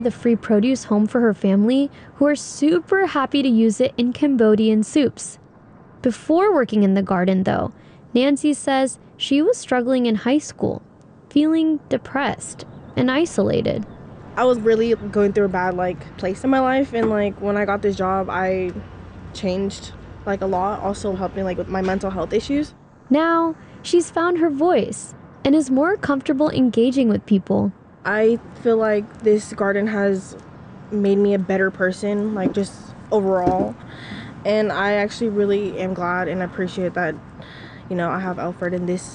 the free produce home for her family, who are super happy to use it in Cambodian soups. Before working in the garden, though, Nancy says she was struggling in high school, feeling depressed and isolated. I was really going through a bad place in my life, and when I got this job, I changed a lot, also helping with my mental health issues. Now, she's found her voice and is more comfortable engaging with people. I feel like this garden has made me a better person, just overall. And I actually really am glad and appreciate that, I have Alfred in this.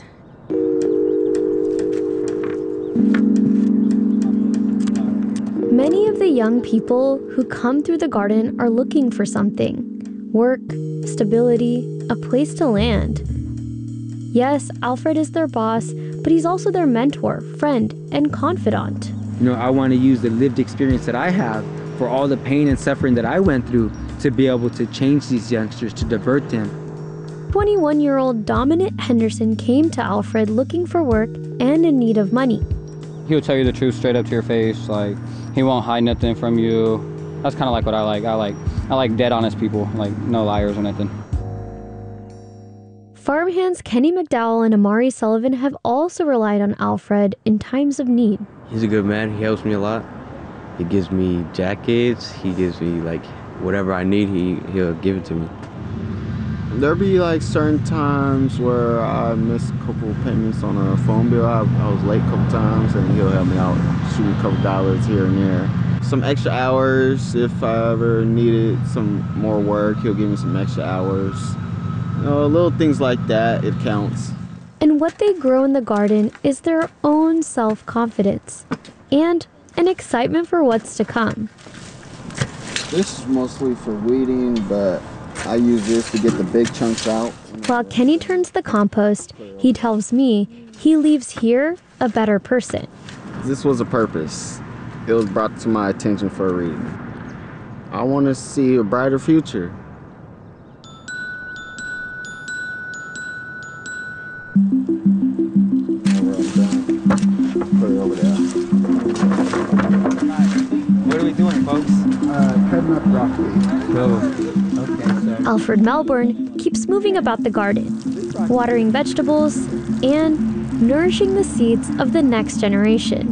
Many of the young people who come through the garden are looking for something: work, stability, a place to land. Yes, Alfred is their boss, but he's also their mentor, friend, and confidant. I want to use the lived experience that I have for all the pain and suffering that I went through to be able to change these youngsters, to divert them. 21-year-old Dominic Henderson came to Alfred looking for work and in need of money. He'll tell you the truth straight up to your face. He won't hide nothing from you. That's kind of what I like. I like dead honest people, no liars or nothing. Farmhands Kenny McDowell and Amari Sullivan have also relied on Alfred in times of need. He's a good man. He helps me a lot. He gives me jackets. He gives me whatever I need. He'll give it to me. There'll be certain times where I miss a couple payments on a phone bill. I was late a couple times, and he'll help me out, shoot a couple dollars here and there. Some extra hours if I ever needed some more work. He'll give me some extra hours. Little things like that, it counts. And what they grow in the garden is their own self-confidence and an excitement for what's to come. This is mostly for weeding, but I use this to get the big chunks out. While Kenny turns the compost, he tells me he leaves here a better person. This was a purpose. It was brought to my attention for a reason. I want to see a brighter future. Put it over there. What are we doing, folks? Cutting up broccoli. Okay, so Alfred Melbourne keeps moving about the garden, watering vegetables and nourishing the seeds of the next generation.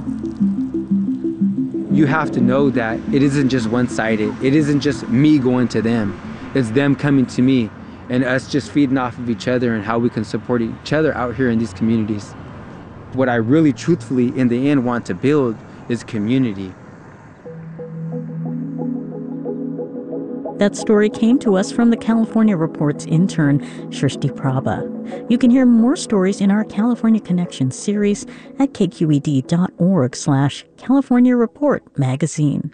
you have to know that it isn't just one-sided. It isn't just me going to them. It's them coming to me and us just feeding off of each other and how we can support each other out here in these communities. What I really truthfully in the end want to build is community. That story came to us from the California Report's intern, Shristi Prabha. You can hear more stories in our California Connection series at kqed.org/California Report Magazine.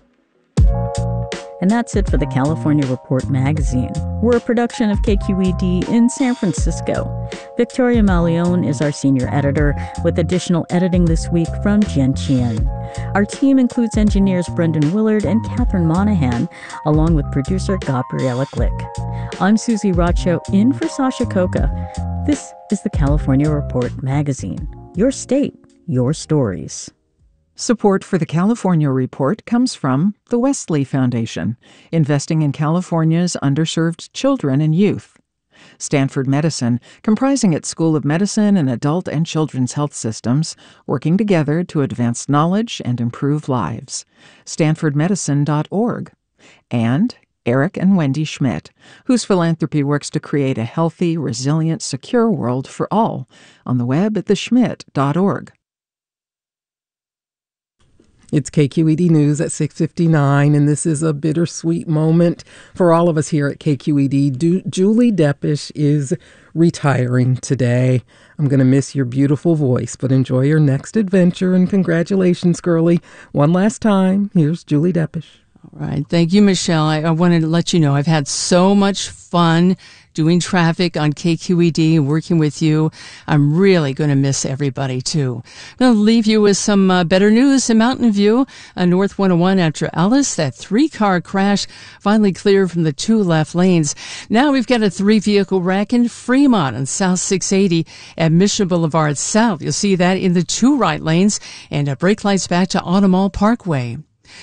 And that's it for the California Report Magazine. We're a production of KQED in San Francisco. Victoria Malione is our senior editor, with additional editing this week from Jen Chien. Our team includes engineers Brendan Willard and Catherine Monahan, along with producer Gabriella Glick. I'm Susie Racho, in for Sasha Coca. This is the California Report Magazine. Your state, your stories. Support for the California Report comes from the Wesley Foundation, investing in California's underserved children and youth. Stanford Medicine, comprising its School of Medicine and Adult and Children's Health Systems, working together to advance knowledge and improve lives. StanfordMedicine.org. And Eric and Wendy Schmidt, whose philanthropy works to create a healthy, resilient, secure world for all, on the web at theschmidt.org. It's KQED News at 6:59, and this is a bittersweet moment for all of us here at KQED. Julie Deppish is retiring today. I'm going to miss your beautiful voice, but enjoy your next adventure, and congratulations, girlie. One last time, here's Julie Deppish. All right. Thank you, Michelle. I wanted to let you know I've had so much fun doing traffic on KQED and working with you. I'm really going to miss everybody, too. I'm going to leave you with some better news in Mountain View. North 101 after Alice, that 3-car crash finally cleared from the 2 left lanes. Now we've got a 3-vehicle wreck in Fremont on South 680 at Mission Boulevard South. You'll see that in the 2 right lanes, and brake lights back to Automall Parkway.